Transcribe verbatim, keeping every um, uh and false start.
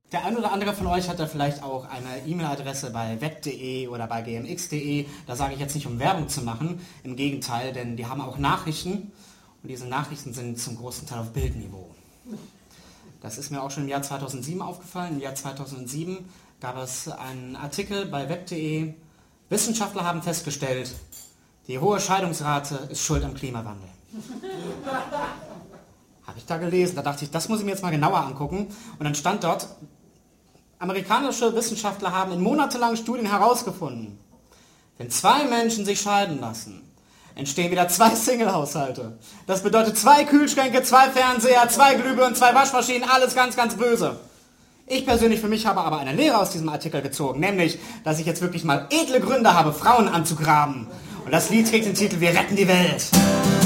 Der ein oder andere von euch hat da vielleicht auch eine E-Mail-Adresse bei web punkt de oder bei g m x punkt de. Da sage ich jetzt nicht, um Werbung zu machen. Im Gegenteil, denn die haben auch Nachrichten. Und diese Nachrichten sind zum großen Teil auf Bildniveau. Das ist mir auch schon im Jahr zweitausendsieben aufgefallen. Im Jahr zweitausendsieben gab es einen Artikel bei web punkt de. Wissenschaftler haben festgestellt, die hohe Scheidungsrate ist schuld am Klimawandel. Habe ich da gelesen. Da dachte ich, das muss ich mir jetzt mal genauer angucken. Und dann stand dort, amerikanische Wissenschaftler haben in monatelangen Studien herausgefunden, wenn zwei Menschen sich scheiden lassen, entstehen wieder zwei Single-Haushalte. Das bedeutet zwei Kühlschränke, zwei Fernseher, zwei Glühbirnen, zwei Waschmaschinen, alles ganz, ganz böse. Ich persönlich für mich habe aber eine Lehre aus diesem Artikel gezogen, nämlich, dass ich jetzt wirklich mal edle Gründe habe, Frauen anzugraben. Und das Lied trägt den Titel Wir retten die Welt.